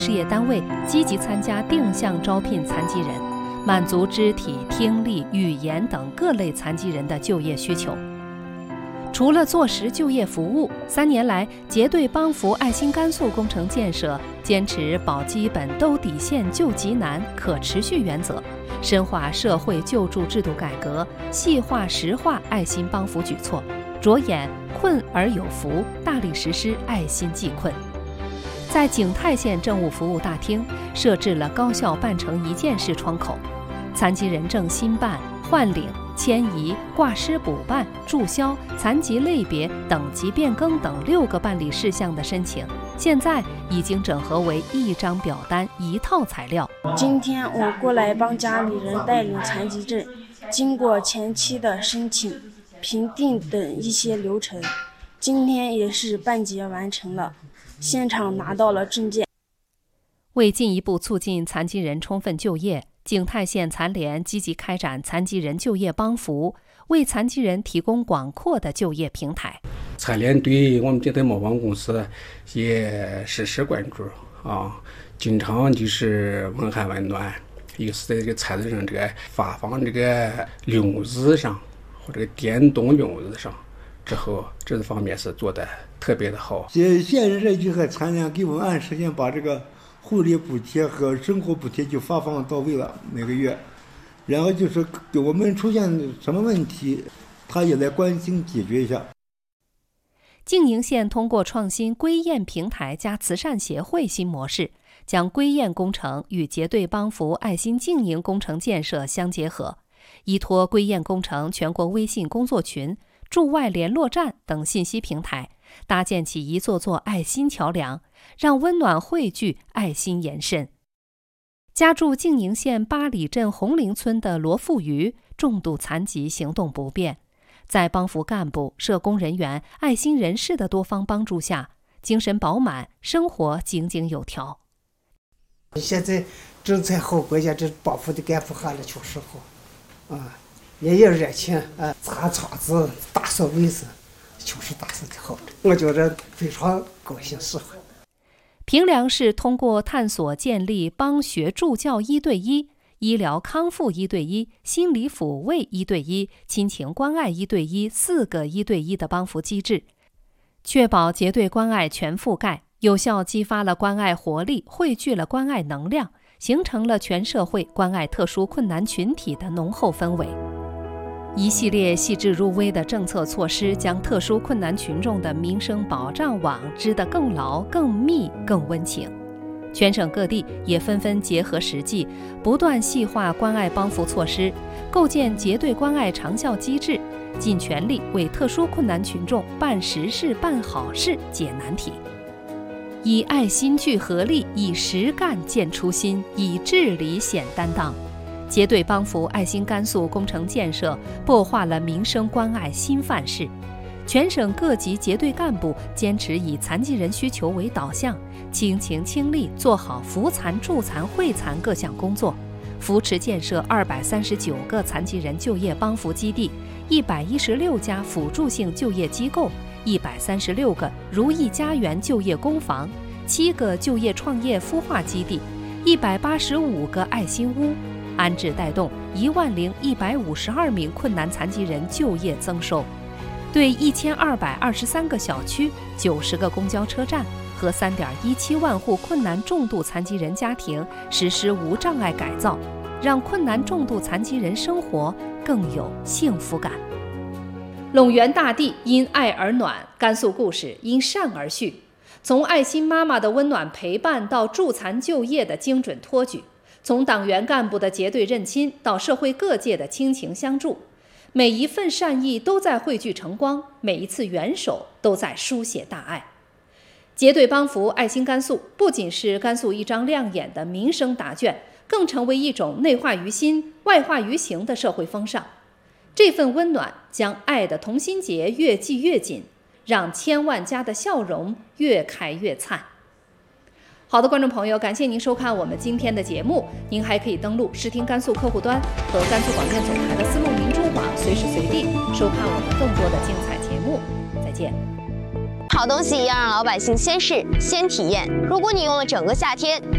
事业单位积极参加定向招聘残疾人，满足肢体、听力、语言等各类残疾人的就业需求。除了做实就业服务，3年来，结对帮扶爱心甘肃工程建设坚持保基本、兜底线、救急难可持续原则，深化社会救助制度改革，细化实化爱心帮扶举措，着眼困而有福，大力实施爱心济困。在景泰县政务服务大厅设置了高效办成一件事窗口，残疾人证新办、换领、迁移、挂失补办、注销、残疾类别、等级变更等6个办理事项的申请，现在已经整合为1张表单1套材料。 今天我过来帮家里人带领残疾证，经过前期的申请、评定等一些流程，今天也是办结完成了，现场拿到了证件。 为进一步促进残疾人充分就业，景泰县残联积极开展残疾人就业帮扶，为残疾人提供广阔的就业平台。 残联对我们景泰贸邦公司也时时关注经常就是问寒问暖，有时在这个残疾人这个发放这个领子上或者电动领子上之后，这方面是做的特别的好。 县人局和残联给我们按时间把这个护理补贴和生活补贴就发放到位了，每个月，然后就是给我们出现什么问题，他也来关心解决一下。 静宁县通过创新归雁平台加慈善协会新模式，将归雁工程与结对帮扶爱心静宁工程建设相结合，依托归雁工程全国微信工作群、驻外联络站等信息平台，搭建起一座座爱心桥梁，让温暖汇聚，爱心延伸。家住静宁县八里镇红陵村的罗富余重度残疾，行动不便，在帮扶干部、社工人员、爱心人士的多方帮助下，精神饱满，生活井井有条。 现在正在好国家这帮扶的干部下来确实好也有热情擦窗子、打扫卫生，确实打扫的好的，我觉着非常高兴喜欢。 平凉市通过探索建立帮学助教1对1、医疗康复1对1、心理抚慰1对1、亲情关爱1对1 4个1对1的帮扶机制，确保结对关爱全覆盖，有效激发了关爱活力，汇聚了关爱能量，形成了全社会关爱特殊困难群体的浓厚氛围。一系列细致入微的政策措施，将特殊困难群众的民生保障网织得更牢、更密、更温情。全省各地也纷纷结合实际，不断细化关爱帮扶措施，构建结对关爱长效机制，尽全力为特殊困难群众办实事、办好事、解难题。以爱心聚合力，以实干见初心，以治理显担当。结对帮扶爱心甘肃工程建设擘画了民生关爱新范式。全省各级结对干部坚持以残疾人需求为导向，倾情倾力做好扶残、助残、惠残各项工作，扶持建设239个残疾人就业帮扶基地，116家辅助性就业机构，136个如意家园就业工房，7个就业创业孵化基地，185个爱心屋，安置带动10152名困难残疾人就业增收，对1223个小区、90个公交车站和3.17万户困难重度残疾人家庭实施无障碍改造，让困难重度残疾人生活更有幸福感。陇源大地因爱而暖，甘肃故事因善而续。从爱心妈妈的温暖陪伴到助残就业的精准托举，从党员干部的结对认亲到社会各界的倾情相助，每一份善意都在汇聚成光，每一次援手都在书写大爱。结对帮扶爱心甘肃不仅是甘肃一张亮眼的民生答卷，更成为一种内化于心、外化于行的社会风尚。这份温暖将爱的同心结越系越紧，让千万家的笑容越开越灿。好的，观众朋友，感谢您收看我们今天的节目。您还可以登录视听甘肃客户端和甘肃广电总台的思梦明珠网，随时随地收看我们更多的精彩节目。再见。 好东西要让老百姓先试、先体验。如果你用了整个夏天，